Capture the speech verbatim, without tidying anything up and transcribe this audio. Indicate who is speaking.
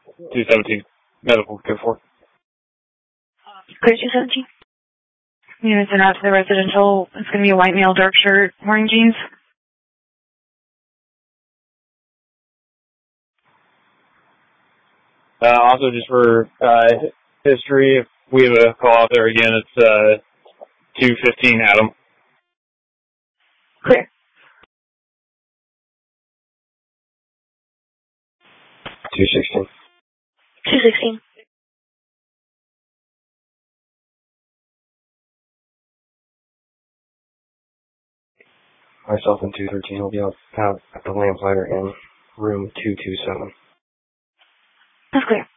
Speaker 1: two seventeen. Medical code four.
Speaker 2: Clear two seventeen. Units are out to the residential. It's going to be a white male, dark shirt, wearing jeans.
Speaker 1: Uh, also, just for uh, history, if we have a call out there again, it's uh, two fifteen Adam.
Speaker 2: Clear.
Speaker 3: two sixteen.
Speaker 2: two sixteen.
Speaker 3: Myself and two thirteen will be out, out at the lamplighter in room two two seven.
Speaker 2: That's clear.